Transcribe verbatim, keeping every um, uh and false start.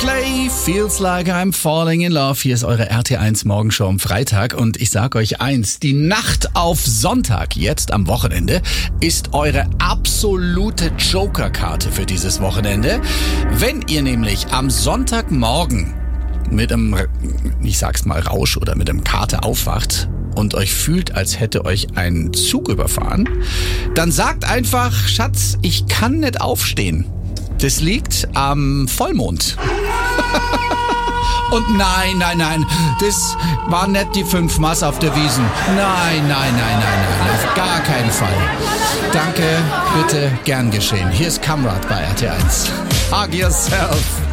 Coldplay, Feels Like I'm Falling in Love. Hier ist eure R T eins Morgenshow am Freitag und ich sag euch eins, die Nacht auf Sonntag, jetzt am Wochenende, ist eure absolute Joker-Karte für dieses Wochenende. Wenn ihr nämlich am Sonntagmorgen mit einem, ich sag's mal, Rausch oder mit einem Kater aufwacht und euch fühlt, als hätte euch ein Zug überfahren, dann sagt einfach, Schatz, ich kann nicht aufstehen. Das liegt am Vollmond. Und nein, nein, nein, das war nicht die fünf Maß auf der Wiesn. Nein, nein, nein, nein, nein, auf gar keinen Fall. Danke, bitte, gern geschehen. Hier ist Kamrat bei R T eins. Hug yourself.